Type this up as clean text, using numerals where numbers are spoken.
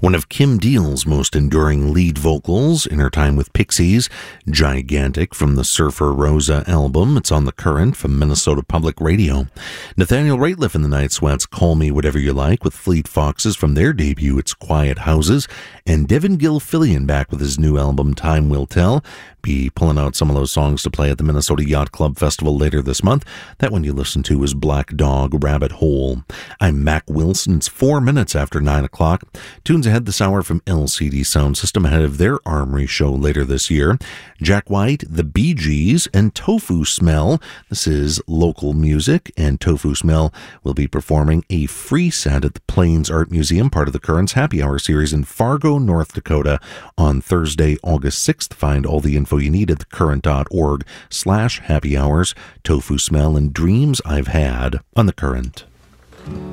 One of Kim Deal's most enduring lead vocals in her time with Pixies, Gigantic from the Surfer Rosa album. It's on The Current from Minnesota Public Radio. Nathaniel Rateliff and the Night Sweats, Call Me Whatever You Like, with Fleet Foxes from their debut, It's Quiet Houses. And Devin Gilfillian back with his new album, Time Will Tell. Be pulling out some of those songs to play at the Minnesota Yacht Club Festival later this month. That one you listened to was Black Dog, Rabbit Hole. I'm Mac Wilson. It's 4 minutes after 9 o'clock. Tunes ahead this hour from LCD Sound System ahead of their Armory show later this year. Jack White, the Bee Gees, and Tofu Smell. This is local music, and Tofu Smell will be performing a free set at the Plains Art Museum, part of the Current's Happy Hour series in Fargo, North Dakota on Thursday, August 6th. Find all the info you need at thecurrent.org/happy hours. Tofu Smell and Dreams I've Had on The Current.